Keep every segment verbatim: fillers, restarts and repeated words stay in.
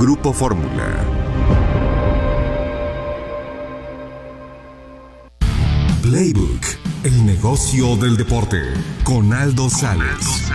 Grupo Fórmula. Playbook, el negocio del deporte, con Aldo Sales.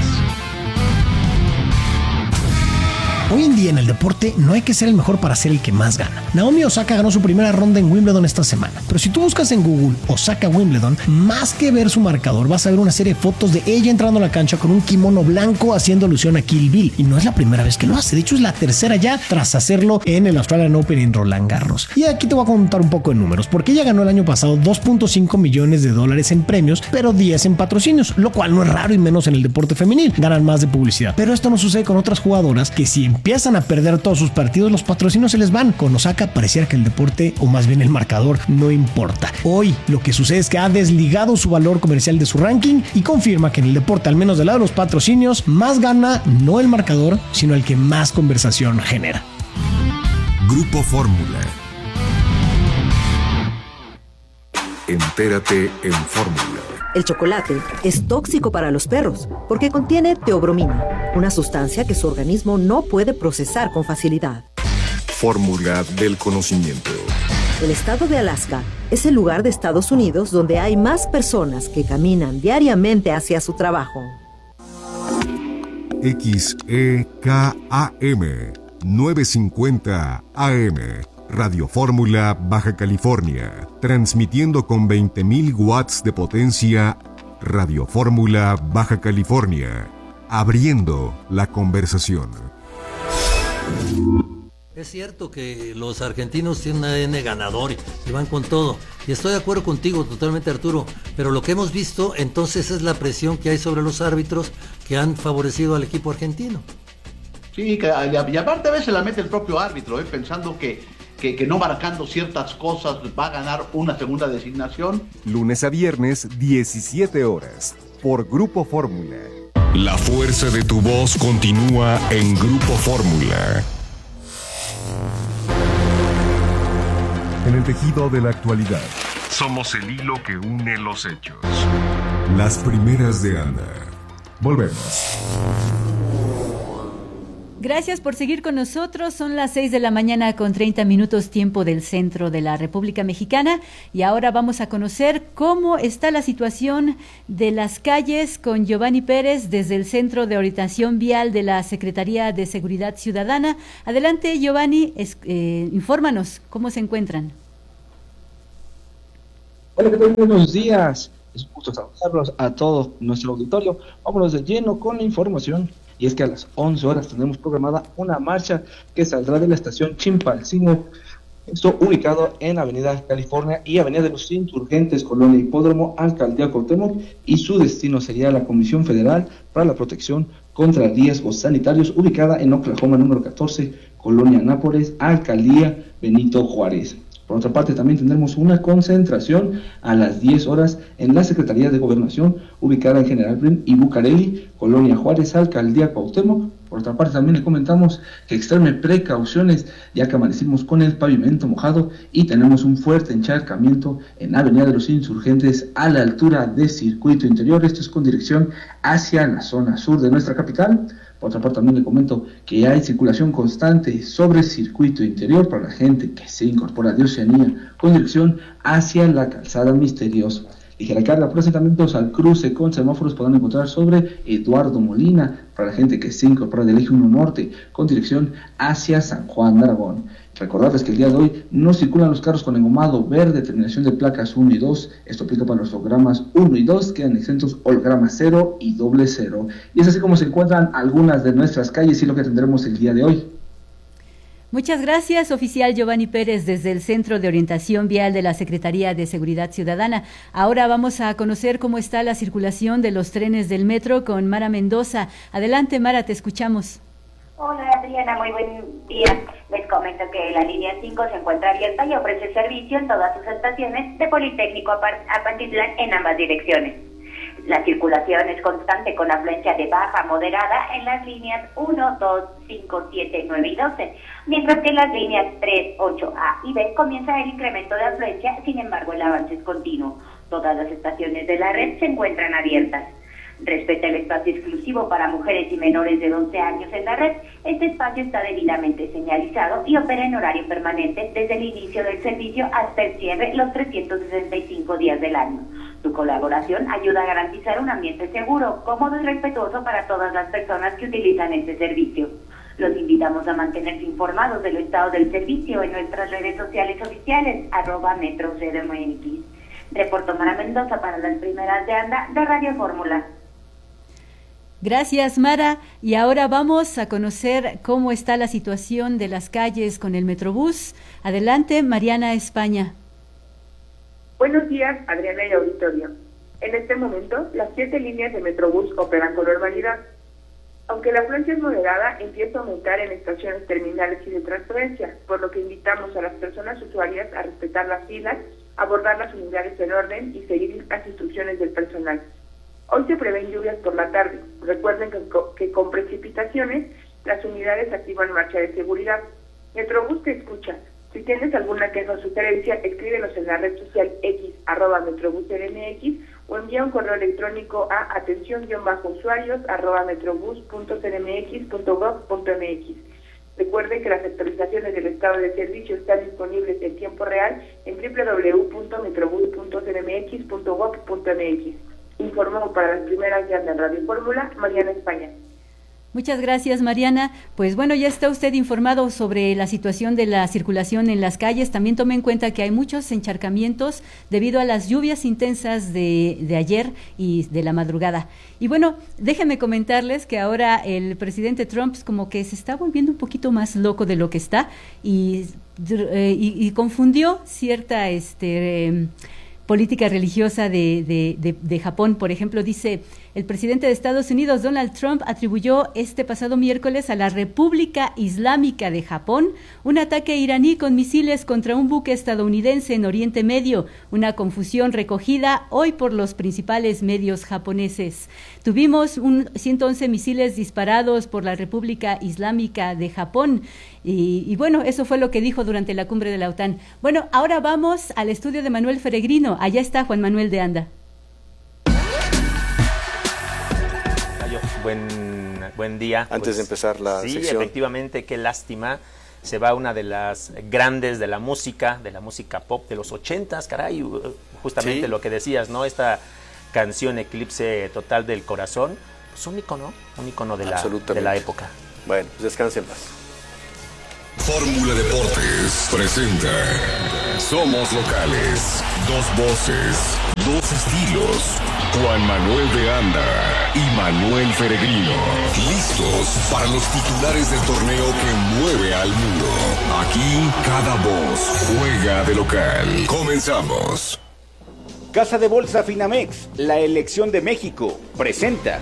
Hoy en día en el deporte no hay que ser el mejor para ser el que más gana. Naomi Osaka ganó su primera ronda en Wimbledon esta semana, pero si tú buscas en Google Osaka Wimbledon, más que ver su marcador vas a ver una serie de fotos de ella entrando a la cancha con un kimono blanco haciendo alusión a Kill Bill, y no es la primera vez que lo hace, de hecho es la tercera ya tras hacerlo en el Australian Open en Roland Garros. Y aquí te voy a contar un poco de números, porque ella ganó el año pasado dos punto cinco millones de dólares en premios, pero diez en patrocinios, lo cual no es raro y menos en el deporte femenil, ganan más de publicidad. Pero esto no sucede con otras jugadoras que si empiezan a perder todos sus partidos, los patrocinios se les van. Con Osaka pareciera que el deporte, o más bien el marcador, no importa. Hoy lo que sucede es que ha desligado su valor comercial de su ranking y confirma que en el deporte, al menos del lado de los patrocinios, más gana no el marcador, sino el que más conversación genera. Grupo Fórmula. Entérate en Fórmula. El chocolate es tóxico para los perros porque contiene teobromina, una sustancia que su organismo no puede procesar con facilidad. Fórmula del conocimiento. El estado de Alaska es el lugar de Estados Unidos donde hay más personas que caminan diariamente hacia su trabajo. X E K A M novecientos cincuenta A M Radio Fórmula, Baja California, transmitiendo con veinte mil watts de potencia. Radio Fórmula, Baja California, abriendo la conversación. Es cierto que los argentinos tienen un A D N ganador y van con todo, y estoy de acuerdo contigo totalmente, Arturo, pero lo que hemos visto entonces es la presión que hay sobre los árbitros que han favorecido al equipo argentino. Sí, que, y aparte a veces la mete el propio árbitro, ¿eh? pensando que Que, que no marcando ciertas cosas va a ganar una segunda designación. Lunes a viernes, diecisiete horas, por Grupo Fórmula. La fuerza de tu voz continúa en Grupo Fórmula. En el tejido de la actualidad, somos el hilo que une los hechos. Las primeras de Ana. Volvemos. Gracias por seguir con nosotros. Son las seis de la mañana con treinta minutos tiempo del centro de la República Mexicana, y ahora vamos a conocer cómo está la situación de las calles con Giovanni Pérez desde el Centro de Orientación Vial de la Secretaría de Seguridad Ciudadana. Adelante, Giovanni, es, eh, infórmanos cómo se encuentran. Hola, ¿qué tal? Buenos días. Es un gusto saludarlos a todo nuestro auditorio. Vámonos de lleno con la información. Y es que a las once horas tendremos programada una marcha que saldrá de la estación Chimpalcingo, esto ubicado en Avenida California y Avenida de los Insurgentes, Colonia Hipódromo, Alcaldía Cuauhtémoc, y su destino sería la Comisión Federal para la Protección contra Riesgos Sanitarios, ubicada en Oklahoma número catorce, Colonia Nápoles, Alcaldía Benito Juárez. Por otra parte, también tendremos una concentración a las diez horas en la Secretaría de Gobernación, ubicada en General Brin y Bucareli, Colonia Juárez, Alcaldía Cuauhtémoc. Por otra parte, también le comentamos que extreme precauciones, ya que amanecimos con el pavimento mojado y tenemos un fuerte encharcamiento en Avenida de los Insurgentes a la altura de Circuito Interior. Esto es con dirección hacia la zona sur de nuestra capital. Por otra parte, también le comento que hay circulación constante sobre Circuito Interior para la gente que se incorpora de Oceanía con dirección hacia la Calzada Misteriosa. Ligera carga por asentamientos al cruce con semáforos podrán encontrar sobre Eduardo Molina para la gente que se incorpora del Eje uno Norte con dirección hacia San Juan de Aragón. Recordarles que el día de hoy no circulan los carros con engomado verde, terminación de placas uno y dos. Esto aplica para los hologramas uno y dos, quedan exentos hologramas cero y doble cero. Y es así como se encuentran algunas de nuestras calles y lo que tendremos el día de hoy. Muchas gracias, oficial Giovanni Pérez, desde el Centro de Orientación Vial de la Secretaría de Seguridad Ciudadana. Ahora vamos a conocer cómo está la circulación de los trenes del metro con Mara Mendoza. Adelante, Mara, te escuchamos. Hola, Adriana, muy buen día. Les comento que la línea cinco se encuentra abierta y ofrece servicio en todas sus estaciones de Politécnico a Pantitlán en ambas direcciones. La circulación es constante con afluencia de baja a moderada en las líneas uno, dos, cinco, siete, nueve y doce, mientras que en las líneas tres, ocho A y B comienza el incremento de afluencia, sin embargo el avance es continuo. Todas las estaciones de la red se encuentran abiertas. Respeta el espacio exclusivo para mujeres y menores de doce años en la red. Este espacio está debidamente señalizado y opera en horario permanente desde el inicio del servicio hasta el cierre los trescientos sesenta y cinco días del año. Su colaboración ayuda a garantizar un ambiente seguro, cómodo y respetuoso para todas las personas que utilizan este servicio. Los invitamos a mantenerse informados del estado del servicio en nuestras redes sociales oficiales, arroba Metro C D M X. Reportó Mara Mendoza para las primeras de Anda de Radio Fórmula. Gracias, Mara. Y ahora vamos a conocer cómo está la situación de las calles con el Metrobús. Adelante, Mariana España. Buenos días, Adriana y auditorio. En este momento, las siete líneas de Metrobús operan con normalidad. Aunque la afluencia es moderada, empieza a aumentar en estaciones terminales y de transferencia, por lo que invitamos a las personas usuarias a respetar las filas, abordar las unidades en orden y seguir las instrucciones del personal. Hoy se prevén lluvias por la tarde. Recuerden que, que con precipitaciones, las unidades activan marcha de seguridad. Metrobús te escucha. Si tienes alguna queja o sugerencia, escríbenos en la red social X, arroba Metrobús C D M X, o envía un correo electrónico a atención-usuarios, arroba metrobús.cdmx.gov.mx. Recuerden que las actualizaciones del estado de servicio están disponibles en tiempo real en doble u doble u doble u punto metrobús punto c d m x punto gov punto m x. Informó para las primeras ya en Radio Fórmula, Mariana España. Muchas gracias, Mariana. Pues bueno, ya está usted informado sobre la situación de la circulación en las calles. También tome en cuenta que hay muchos encharcamientos debido a las lluvias intensas de, de ayer y de la madrugada. Y bueno, déjenme comentarles que ahora el presidente Trump como que se está volviendo un poquito más loco de lo que está y, eh, y, y confundió cierta este, eh, política religiosa de, de, de, de Japón. Por ejemplo, dice... El presidente de Estados Unidos, Donald Trump, atribuyó este pasado miércoles a la República Islámica de Japón un ataque iraní con misiles contra un buque estadounidense en Oriente Medio, una confusión recogida hoy por los principales medios japoneses. Tuvimos un ciento once misiles disparados por la República Islámica de Japón y, y bueno, eso fue lo que dijo durante la cumbre de la OTAN. Bueno, ahora vamos al estudio de Manuel Feregrino. Allá está Juan Manuel de Anda. Buen, buen día. Antes pues, de empezar la sí, sección. Sí, efectivamente, qué lástima. Se va una de las grandes de la música, de la música pop de los ochentas, caray, justamente sí. Lo que decías, ¿no? Esta canción Eclipse Total del Corazón, pues un ícono, un ícono de la, de la época. Bueno, pues descansen en paz. Fórmula Deportes presenta Somos Locales, dos voces, dos estilos, Juan Manuel de Anda y Manuel Feregrino, listos para los titulares del torneo que mueve al mundo. Aquí cada voz juega de local. Comenzamos. Casa de Bolsa Finamex, la elección de México, presenta.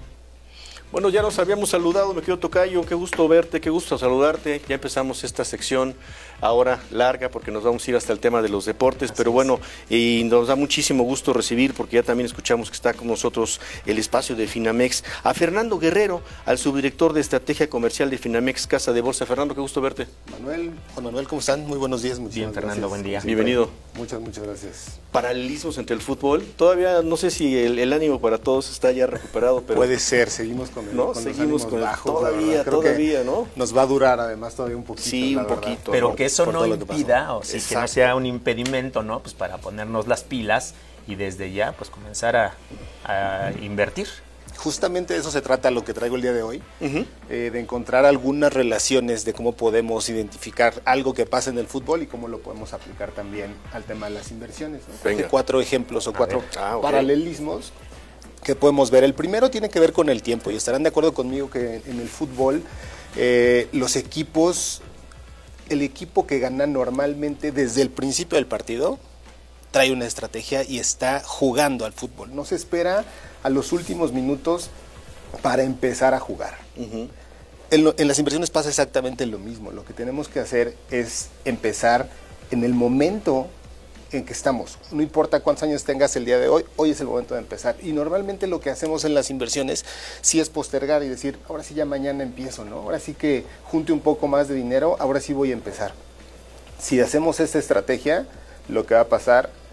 Bueno, ya nos habíamos saludado, me querido Tocayo, qué gusto verte, qué gusto saludarte. Ya empezamos esta sección ahora larga porque nos vamos a ir hasta el tema de los deportes, Así pero bueno, y nos da muchísimo gusto recibir porque ya también escuchamos que está con nosotros el espacio de Finamex, a Fernando Guerrero, al subdirector de Estrategia Comercial de Finamex, Casa de Bolsa. Fernando, qué gusto verte. Manuel, Juan Manuel, ¿cómo están? Muy buenos días. Bien, Fernando, buen día. Bienvenido. Muchas, muchas gracias. Paralelismos entre el fútbol, todavía no sé si el, el ánimo para todos está ya recuperado, pero... Puede ser, seguimos con el, ¿no? con Seguimos con el, bajos, todavía, todavía, ¿no? Nos va a durar además todavía un poquito. Sí, un verdad. poquito. Pero ¿no? que eso Por no lo que impida, o sí, que no sea un impedimento, ¿no? Pues para ponernos las pilas y desde ya, pues comenzar a, a invertir. Justamente de eso se trata lo que traigo el día de hoy, uh-huh. eh, de encontrar algunas relaciones de cómo podemos identificar algo que pasa en el fútbol y cómo lo podemos aplicar también al tema de las inversiones, ¿no? Hay cuatro ejemplos o a cuatro ah, okay. paralelismos que podemos ver. El primero tiene que ver con el tiempo y estarán de acuerdo conmigo que en el fútbol eh, los equipos, el equipo que gana normalmente desde el principio del partido trae una estrategia y está jugando al fútbol. No se espera a los últimos minutos para empezar a jugar. Uh-huh. En, lo, en las inversiones pasa exactamente lo mismo. Lo que tenemos que hacer es empezar en el momento en que estamos. No importa cuántos años tengas el día de hoy, hoy es el momento de empezar. Y normalmente lo que hacemos en las inversiones sí es postergar y decir, ahora sí ya mañana empiezo, ¿no? Ahora sí que junte un poco más de dinero, ahora sí voy a empezar. Si hacemos esta estrategia, lo que va a pasar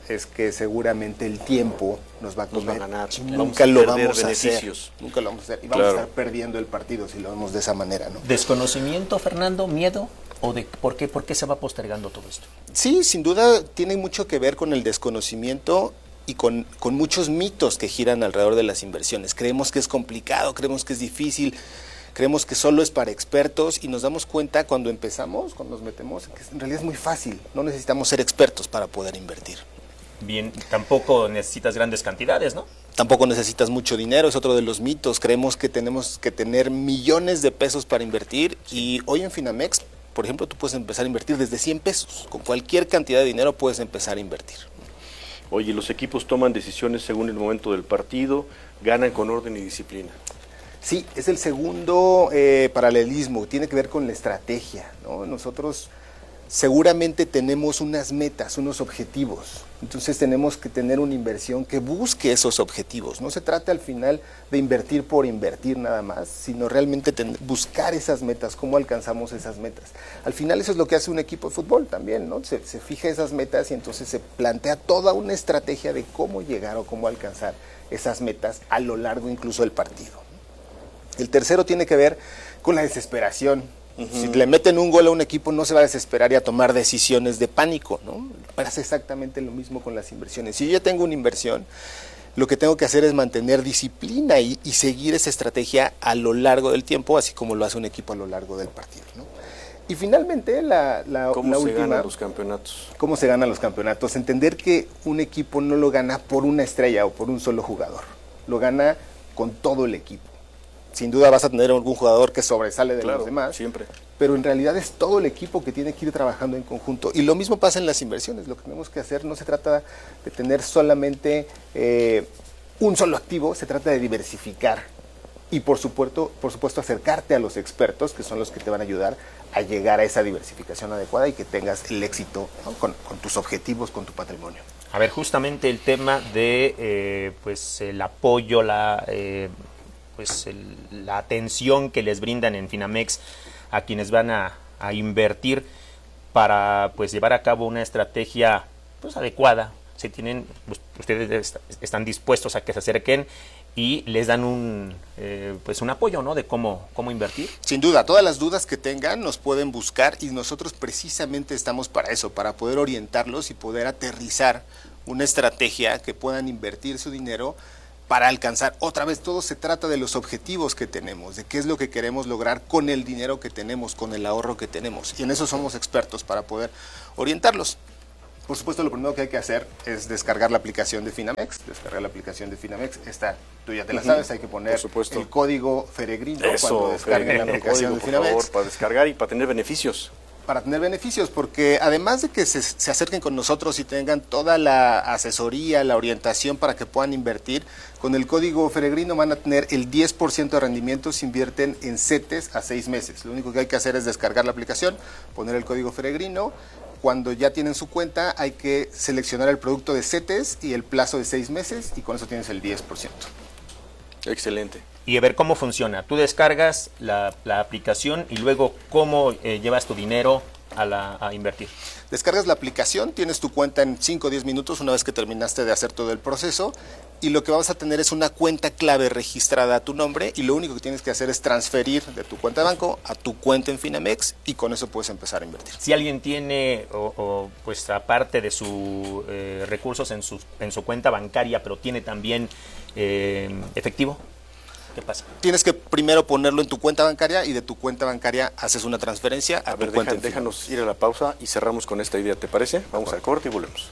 es que seguramente el tiempo nos va a comer. Nos va a ganar. Nunca vamos lo vamos a beneficios. hacer. Nunca lo vamos a hacer. Y vamos Claro. a estar perdiendo el partido si lo vemos de esa manera, ¿no? ¿Desconocimiento, Fernando? ¿Miedo? ¿O de por qué, por qué se va postergando todo esto? Sí, sin duda tiene mucho que ver con el desconocimiento y con, con muchos mitos que giran alrededor de las inversiones. Creemos que es complicado, creemos que es difícil, creemos que solo es para expertos y nos damos cuenta cuando empezamos, cuando nos metemos, que en realidad es muy fácil. No necesitamos ser expertos para poder invertir. Bien, tampoco necesitas grandes cantidades, ¿no? Tampoco necesitas mucho dinero, es otro de los mitos. Creemos que tenemos que tener millones de pesos para invertir y hoy en Finamex, por ejemplo, tú puedes empezar a invertir desde cien pesos. Con cualquier cantidad de dinero puedes empezar a invertir. Oye, los equipos toman decisiones según el momento del partido, ganan con orden y disciplina. Sí, es el segundo eh, paralelismo, tiene que ver con la estrategia, ¿no? Nosotros seguramente tenemos unas metas, unos objetivos, entonces tenemos que tener una inversión que busque esos objetivos. No se trata al final de invertir por invertir nada más, sino realmente ten, buscar esas metas, cómo alcanzamos esas metas. Al final eso es lo que hace un equipo de fútbol también, ¿no? Se, se fija esas metas y entonces se plantea toda una estrategia de cómo llegar o cómo alcanzar esas metas a lo largo incluso del partido. El tercero tiene que ver con la desesperación. Uh-huh. Si le meten un gol a un equipo no se va a desesperar y a tomar decisiones de pánico, ¿no? Pasa exactamente lo mismo con las inversiones. Si yo ya tengo una inversión, lo que tengo que hacer es mantener disciplina y, y seguir esa estrategia a lo largo del tiempo, así como lo hace un equipo a lo largo del partido, ¿no? Y finalmente la, la, ¿Cómo la se última, ganan los campeonatos? ¿Cómo se ganan los campeonatos? Entender que un equipo no lo gana por una estrella o por un solo jugador, lo gana con todo el equipo. Sin duda vas a tener algún jugador que sobresale de claro, los demás, siempre. Pero en realidad es todo el equipo que tiene que ir trabajando en conjunto. Y lo mismo pasa en las inversiones. Lo que tenemos que hacer no se trata de tener solamente eh, un solo activo, se trata de diversificar. Y por supuesto, por supuesto acercarte a los expertos, que son los que te van a ayudar a llegar a esa diversificación adecuada y que tengas el éxito, ¿no? con, con tus objetivos, con tu patrimonio. A ver, justamente el tema de eh, pues el apoyo, la... Eh, pues el, la atención que les brindan en Finamex a quienes van a, a invertir para pues llevar a cabo una estrategia pues adecuada. Si tienen, pues, ustedes est- están dispuestos a que se acerquen y les dan un eh, pues un apoyo, ¿no? De cómo, cómo invertir. Sin duda, todas las dudas que tengan nos pueden buscar y nosotros precisamente estamos para eso, para poder orientarlos y poder aterrizar una estrategia que puedan invertir su dinero para alcanzar. Otra vez, todo se trata de los objetivos que tenemos, de qué es lo que queremos lograr con el dinero que tenemos, con el ahorro que tenemos. Y en eso somos expertos para poder orientarlos. Por supuesto, lo primero que hay que hacer es descargar la aplicación de Finamex. Descargar la aplicación de Finamex. Esta, tú ya te la sabes, hay que poner el código Feregrino Eso, cuando descarguen la aplicación código, de Finamex. por favor, para descargar y para tener beneficios. Para tener beneficios, porque además de que se, se acerquen con nosotros y tengan toda la asesoría, la orientación para que puedan invertir, con el código Feregrino van a tener el diez por ciento de rendimiento si invierten en CETES a seis meses. Lo único que hay que hacer es descargar la aplicación, poner el código Feregrino. Cuando ya tienen su cuenta hay que seleccionar el producto de CETES y el plazo de seis meses y con eso tienes el diez por ciento. Excelente. Y a ver cómo funciona. Tú descargas la, la aplicación y luego cómo eh, llevas tu dinero a, la, a invertir. Descargas la aplicación, tienes tu cuenta en cinco o diez minutos una vez que terminaste de hacer todo el proceso y lo que vas a tener es una cuenta clave registrada a tu nombre y lo único que tienes que hacer es transferir de tu cuenta de banco a tu cuenta en Finamex y con eso puedes empezar a invertir. Si alguien tiene o, o pues aparte de sus eh, recursos en su, en su cuenta bancaria, pero tiene también eh, efectivo, ¿qué pasa? Tienes que primero ponerlo en tu cuenta bancaria y de tu cuenta bancaria haces una transferencia a, A tu ver, cuenta. deja, déjanos ir a la pausa y cerramos con esta idea, ¿te parece? Vamos al corte y volvemos.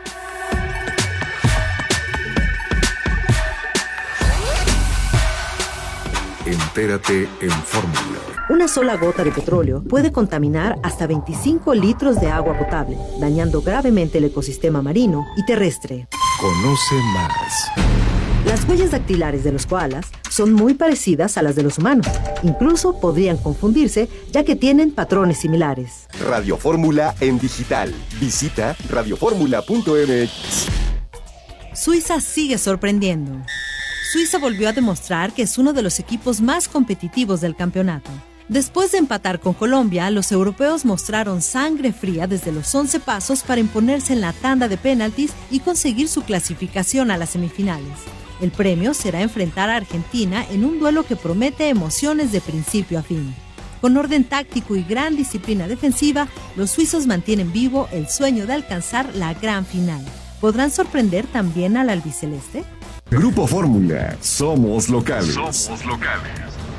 Entérate en Fórmula. Una sola gota de petróleo puede contaminar hasta veinticinco litros de agua potable, dañando gravemente el ecosistema marino y terrestre. Conoce más. Las huellas dactilares de los koalas son muy parecidas a las de los humanos. Incluso podrían confundirse, ya que tienen patrones similares. Radio Fórmula en digital. Visita radioformula punto m x. Suiza sigue sorprendiendo. Suiza volvió a demostrar que es uno de los equipos más competitivos del campeonato. Después de empatar con Colombia, los europeos mostraron sangre fría desde los once pasos para imponerse en la tanda de penaltis y conseguir su clasificación a las semifinales. El premio será enfrentar a Argentina en un duelo que promete emociones de principio a fin. Con orden táctico y gran disciplina defensiva, los suizos mantienen vivo el sueño de alcanzar la gran final. ¿Podrán sorprender también al albiceleste? Grupo Fórmula, somos locales. Somos locales.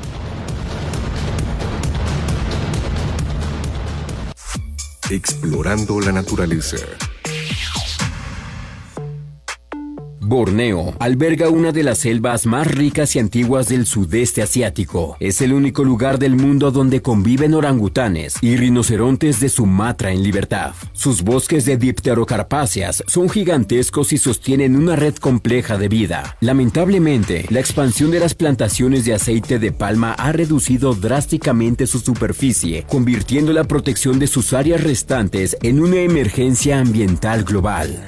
Explorando la naturaleza. Borneo alberga una de las selvas más ricas y antiguas del sudeste asiático. Es el único lugar del mundo donde conviven orangutanes y rinocerontes de Sumatra en libertad. Sus bosques de dipterocarpáceas son gigantescos y sostienen una red compleja de vida. Lamentablemente, la expansión de las plantaciones de aceite de palma ha reducido drásticamente su superficie, convirtiendo la protección de sus áreas restantes en una emergencia ambiental global.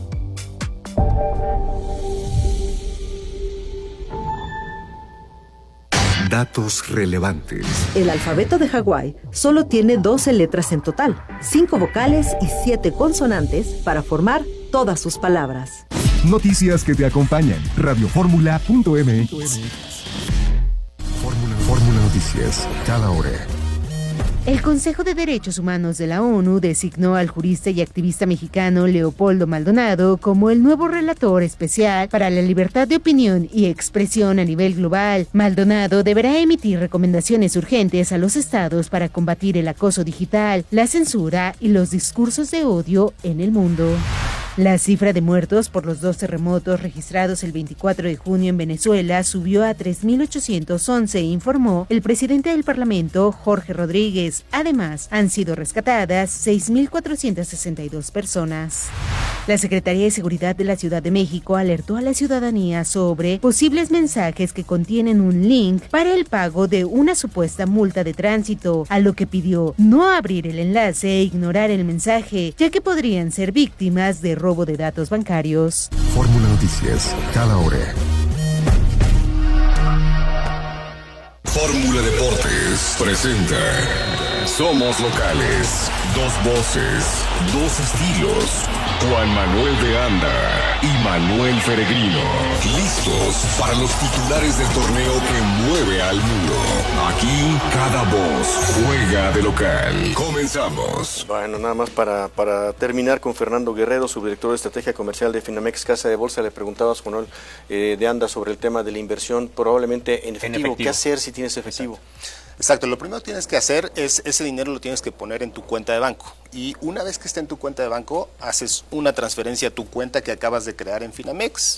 Datos relevantes. El alfabeto de Hawái solo tiene doce letras en total, cinco vocales y siete consonantes para formar todas sus palabras. Noticias que te acompañan. Radioformula punto m x. Fórmula, Fórmula Noticias, cada hora. El Consejo de Derechos Humanos de la ONU designó al jurista y activista mexicano Leopoldo Maldonado como el nuevo relator especial para la libertad de opinión y expresión a nivel global. Maldonado deberá emitir recomendaciones urgentes a los estados para combatir el acoso digital, la censura y los discursos de odio en el mundo. La cifra de muertos por los dos terremotos registrados el veinticuatro de junio en Venezuela subió a tres mil ochocientos once, informó el presidente del Parlamento, Jorge Rodríguez. Además, han sido rescatadas seis mil cuatrocientas sesenta y dos personas. La Secretaría de Seguridad de la Ciudad de México alertó a la ciudadanía sobre posibles mensajes que contienen un link para el pago de una supuesta multa de tránsito, a lo que pidió no abrir el enlace e ignorar el mensaje, ya que podrían ser víctimas de robo de datos bancarios. Fórmula Noticias, cada hora. Fórmula Deportes presenta Somos Locales. Dos voces, dos estilos. Juan Manuel de Anda y Manuel Peregrino. Listos para los titulares del torneo que mueve al mundo. Aquí cada voz juega de local. Comenzamos. Bueno, nada más para, para terminar con Fernando Guerrero, subdirector de Estrategia Comercial de Finamex Casa de Bolsa. Le preguntabas, Juan Manuel eh, de Anda, sobre el tema de la inversión probablemente en efectivo. en efectivo. ¿Qué hacer si tienes efectivo? Exacto. Exacto, lo primero que tienes que hacer es ese dinero lo tienes que poner en tu cuenta de banco, y una vez que esté en tu cuenta de banco haces una transferencia a tu cuenta que acabas de crear en Finamex,